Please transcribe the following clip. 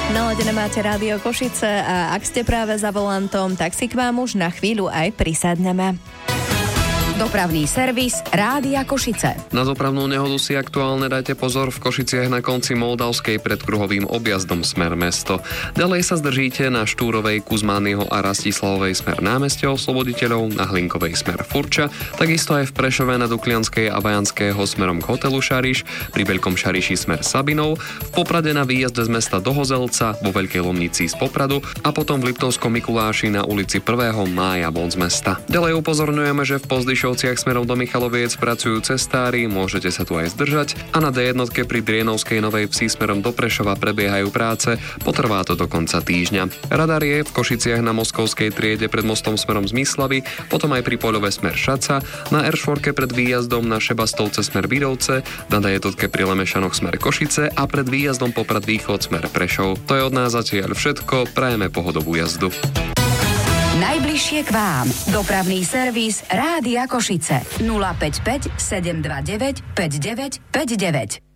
Naladené máte Rádio Košice a ak ste práve za volantom, tak si k vám už na chvíľu aj prisadneme. Dopravný servis Rádia Košice. Na dopravnú nehodu si aktuálne dajte pozor v Košiciach na konci Moldavskej pred kruhovým objazdom smer mesto. Ďalej sa zdržíte na Štúrovej, Kuzmányho a Rastislavovej smer námestia Osloboditeľov, na Hlinkovej smer Furča, takisto aj v Prešove na Duklianskej a Vajanského smerom k hotelu Šariš, pri Veľkom Šariši smer Sabinov, v Poprade na výjazde z mesta do Hozelca, vo Veľkej Lomnici z Popradu a potom v Liptovskom Mikuláši na ulici 1. mája von z mesta. Ďalej upozorňujeme, že v Pozdyšovciach smerom do Michaloviec pracujú cestári, môžete sa tu aj zdržať, a na D1 pri Drienovskej Novej Vsi smerom do Prešova prebiehajú práce, potrvá to do konca týždňa. Radar je v Košiciach na Moskovskej triede pred mostom smerom z Myslavy, potom aj pri Poľove smer Šaca, na R4 pred výjazdom na Šebastovce smer Virovce, na D1 pri Lemešanoch smer Košice a pred výjazdom Poprad Východ smer Prešov. To je od nás zatiaľ všetko, prajeme pohodovú jazdu. Najbližšie k vám. Dopravný servis Rádia Košice. 055 729 5959.